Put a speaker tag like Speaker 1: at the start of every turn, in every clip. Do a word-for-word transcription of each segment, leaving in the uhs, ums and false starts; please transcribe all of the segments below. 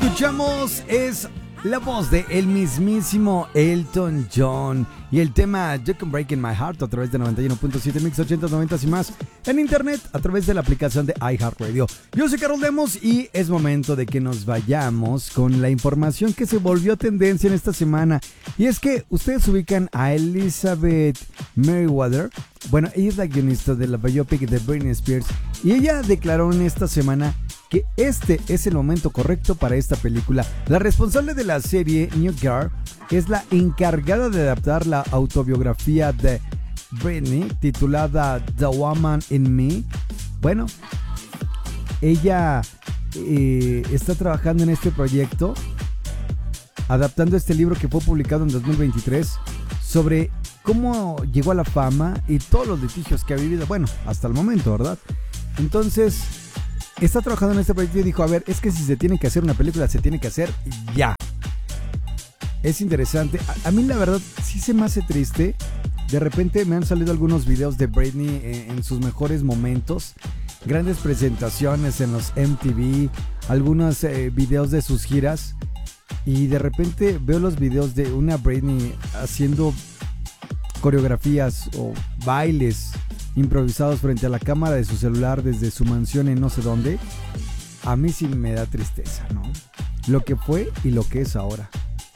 Speaker 1: escuchamos es la voz de el mismísimo Elton John y el tema You Can Break In My Heart a través de noventa y uno punto siete Mix ochenta, noventa y más en internet a través de la aplicación de iHeartRadio. Yo soy Carlos Lemos y es momento de que nos vayamos con la información que se volvió tendencia en esta semana. Y es que ustedes ubican a Elizabeth Merriweather. Bueno, ella es la guionista de la biopic de Britney Spears y ella declaró en esta semana que este es el momento correcto para esta película. La responsable de la serie, New Girl, es la encargada de adaptar la autobiografía de Britney titulada The Woman in Me. Bueno, ella eh, está trabajando en este proyecto, adaptando este libro que fue publicado en dos mil veintitrés sobre cómo llegó a la fama y todos los litigios que ha vivido, bueno, hasta el momento, ¿verdad? Entonces, está trabajando en este proyecto y dijo, a ver, es que si se tiene que hacer una película, se tiene que hacer ya. Es interesante. A, a mí la verdad sí se me hace triste. De repente me han salido algunos videos de Britney en, en sus mejores momentos. Grandes presentaciones en los M T V. Algunos eh, videos de sus giras. Y de repente veo los videos de una Britney haciendo coreografías o bailes improvisados frente a la cámara de su celular desde su mansión en no sé dónde. A mí sí me da tristeza, ¿no? Lo que fue y lo que es ahora.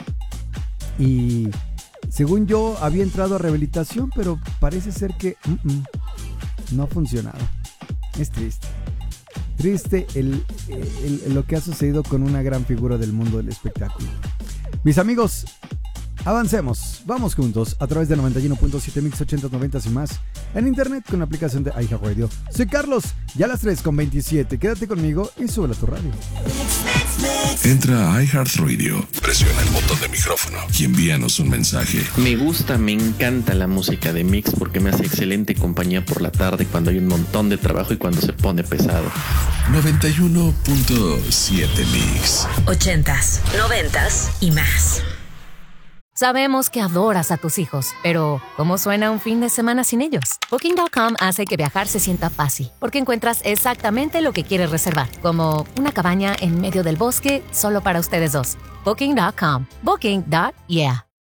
Speaker 1: Y según yo había entrado a rehabilitación, pero parece ser que uh-uh, no ha funcionado. Es triste. Triste el, el, el, lo que ha sucedido con una gran figura del mundo del espectáculo. Mis amigos, avancemos, vamos juntos a través de noventa y uno punto siete Mix ochenta, noventa y más en internet con la aplicación de iHeartRadio. Soy Carlos, ya a las tres con veintisiete. Quédate conmigo y sube a tu radio.
Speaker 2: Entra a iHeartRadio, presiona el botón de micrófono y envíanos un mensaje.
Speaker 3: Me gusta, me encanta la música de Mix porque me hace excelente compañía por la tarde cuando hay un montón de trabajo y cuando se pone pesado.
Speaker 2: noventa y uno punto siete Mix.
Speaker 4: Ochentas, noventas y más.
Speaker 5: Sabemos que adoras a tus hijos, pero ¿cómo suena un fin de semana sin ellos? Booking punto com hace que viajar se sienta fácil, porque encuentras exactamente lo que quieres reservar, como una cabaña en medio del bosque solo para ustedes dos. Booking punto com. Booking. Yeah.